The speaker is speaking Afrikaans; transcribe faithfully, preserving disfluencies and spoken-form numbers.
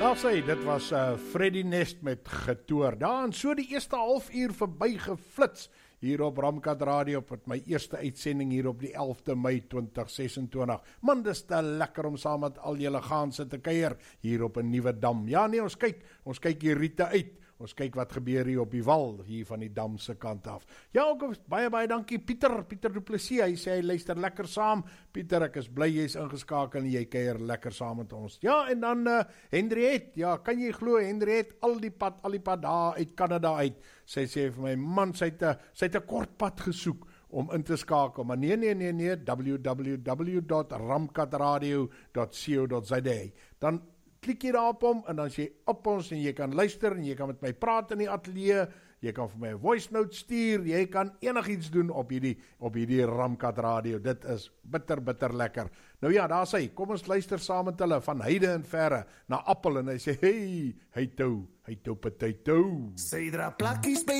Daar sê, dit was uh, Freddie Nest met Getoor. Daar en so die eerste half uur verby geflits hier op Ramkat Radio met my eerste uitsending hier op die elfde Mei twintig sesentwintig. Man, dis te lekker om saam met al julle gaanse te kuier hier op 'n nuwe dam. Ja nee, ons kyk, ons kyk hier Rita uit. Ons kyk wat gebeur hier op die wal, hier van die dam se kant af. Ja, ook baie, baie dankie Pieter, Pieter Du Plessis, hy sê hy luister lekker saam. Pieter, ek is bly jy is ingeskakel en jy kuier lekker saam met ons. Ja, en dan uh, Henriette, ja, kan jy glo, Henriette, al die pad, al die pad daar uit Canada uit, sy sê vir my, man, sy het 'n sy het 'n kort pad gesoek om in te skakel, maar nee, nee, nee, nee, w w w dot ramkatradio dot co dot za. Dan klik jy daarop om, en dan is jy op ons, en jy kan luister, en jy kan met my praat in die atelier, jy kan vir my 'n voice note stuur, jy kan enigiets doen op hierdie, op hierdie Ramkat Radio, dit is bitter, bitter lekker. Nou ja, daar sê, kom ons luister saam met hulle, van heide en verre, na Appel, en hy sê, hey, hy tou, hy tou, patai tou. Sy dra plakkies by